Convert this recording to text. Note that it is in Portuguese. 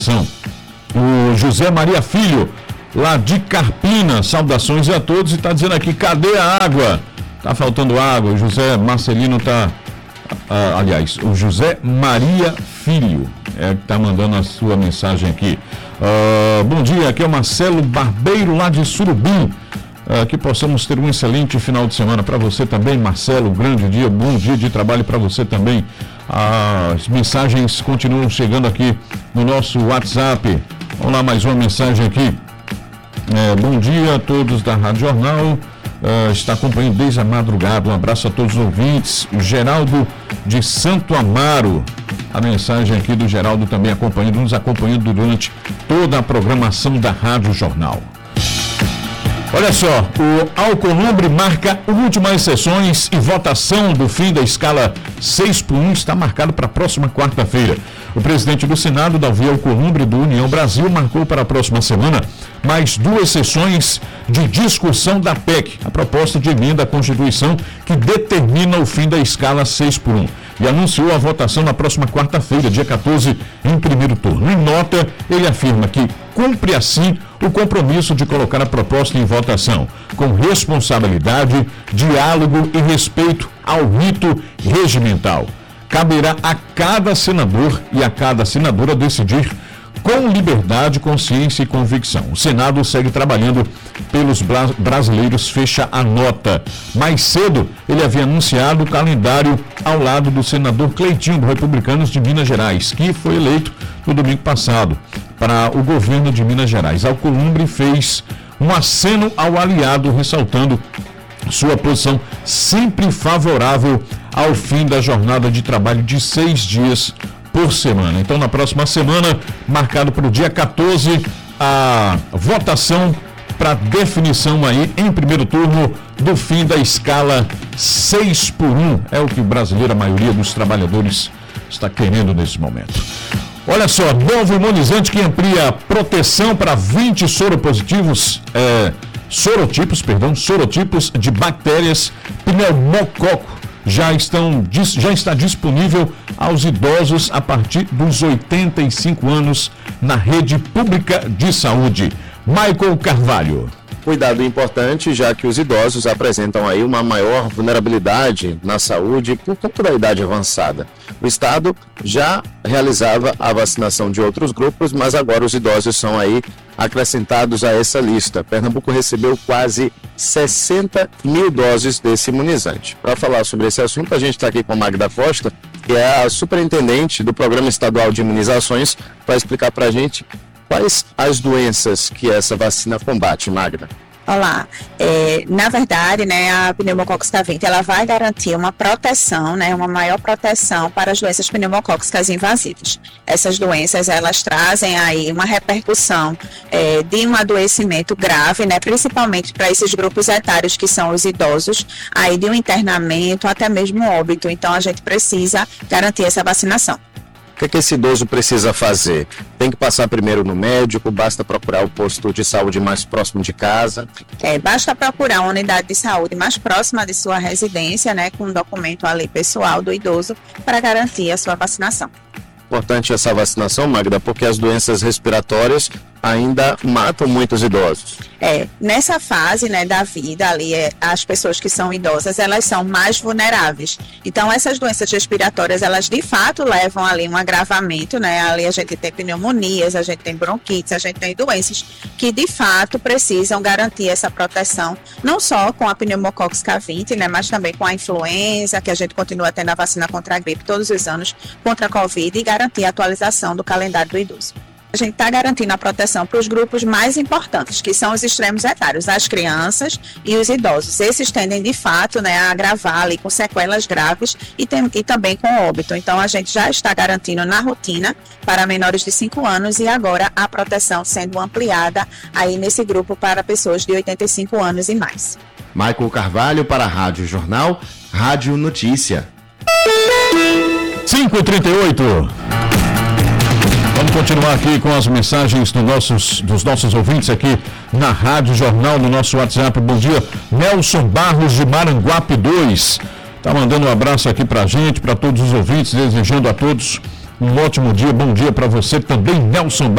O José Maria Filho, lá de Carpina, saudações a todos, e está dizendo aqui, cadê a água? Tá faltando água. O José Marcelino o José Maria Filho que está mandando a sua mensagem aqui. Bom dia, aqui é o Marcelo Barbeiro, lá de Surubim. Que possamos ter um excelente final de semana para você também, Marcelo. Grande dia, bom dia de trabalho para você também. As mensagens continuam chegando aqui no nosso WhatsApp. Vamos lá, mais uma mensagem aqui. Bom dia a todos da Rádio Jornal. Está acompanhando desde a madrugada. Um abraço a todos os ouvintes. O Geraldo de Santo Amaro. A mensagem aqui do Geraldo também nos acompanhando durante toda a programação da Rádio Jornal. Olha só, o Alcolumbre marca últimas sessões e votação do fim da escala 6x1 está marcado para a próxima quarta-feira. O presidente do Senado, Davi Alcolumbre, do União Brasil, marcou para a próxima semana mais 2 sessões de discussão da PEC, a proposta de emenda à Constituição que determina o fim da escala 6x1. E anunciou a votação na próxima quarta-feira, dia 14, em primeiro turno. Em nota, ele afirma que cumpre assim o compromisso de colocar a proposta em votação, com responsabilidade, diálogo e respeito ao rito regimental. Caberá a cada senador e a cada senadora decidir com liberdade, consciência e convicção. O Senado segue trabalhando pelos brasileiros, fecha a nota. Mais cedo, ele havia anunciado o calendário ao lado do senador Cleitinho, do Republicanos de Minas Gerais, que foi eleito no domingo passado para o governo de Minas Gerais. Alcolumbre fez um aceno ao aliado, ressaltando sua posição sempre favorável ao fim da jornada de trabalho de 6 dias por semana. Então, na próxima semana, marcado para o dia 14, a votação para definição aí, em primeiro turno, do fim da escala 6x1. É o que o brasileiro, a maioria dos trabalhadores, está querendo nesse momento. Olha só, novo imunizante que amplia a proteção para 20 sorotipos de bactérias pneumococo. Já está disponível aos idosos a partir dos 85 anos na rede pública de saúde. Michael Carvalho. Cuidado importante, já que os idosos apresentam aí uma maior vulnerabilidade na saúde por conta da idade avançada. O Estado já realizava a vacinação de outros grupos, mas agora os idosos são aí acrescentados a essa lista. Pernambuco recebeu quase 60 mil doses desse imunizante. Para falar sobre esse assunto, a gente está aqui com a Magda Costa, que é a superintendente do Programa Estadual de Imunizações, para explicar para a gente quais as doenças que essa vacina combate, Magda. Olá, na verdade, a pneumococos K20, ela vai garantir uma proteção, uma maior proteção para as doenças pneumocócicas invasivas. Essas doenças, elas trazem aí uma repercussão de um adoecimento grave, principalmente para esses grupos etários que são os idosos, aí de um internamento, até mesmo óbito. Então, a gente precisa garantir essa vacinação. O que esse idoso precisa fazer? Tem que passar primeiro no médico? Basta procurar o posto de saúde mais próximo de casa? Basta procurar uma unidade de saúde mais próxima de sua residência, com um documento ali pessoal do idoso para garantir a sua vacinação. Importante essa vacinação, Magda, porque as doenças respiratórias ainda matam muitos idosos. Nessa fase, da vida ali, as pessoas que são idosas, elas são mais vulneráveis. Então, essas doenças respiratórias, elas de fato levam ali um agravamento, Ali a gente tem pneumonias, a gente tem bronquites, a gente tem doenças que de fato precisam garantir essa proteção, não só com a pneumococos K20, mas também com a influenza, que a gente continua tendo a vacina contra a gripe todos os anos, contra a Covid, e garantir a atualização do calendário do idoso. A gente está garantindo a proteção para os grupos mais importantes, que são os extremos etários, as crianças e os idosos. Esses tendem, de fato, a agravar ali com sequelas graves e também com óbito. Então, a gente já está garantindo na rotina para menores de 5 anos e agora a proteção sendo ampliada aí nesse grupo para pessoas de 85 anos e mais. Michael Carvalho para a Rádio Jornal, Rádio Notícia. 5h38. Vamos continuar aqui com as mensagens dos nossos ouvintes aqui na Rádio Jornal, no nosso WhatsApp. Bom dia, Nelson Barros de Maranguape 2. Tá mandando um abraço aqui pra gente, para todos os ouvintes, desejando a todos um ótimo dia. Bom dia para você também, Nelson Barros.